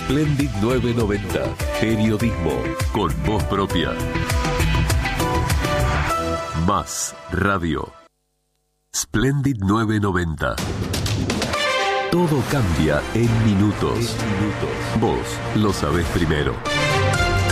Splendid 990. Periodismo con voz propia. Más radio. Splendid 990. Todo cambia en minutos. Vos lo sabés primero.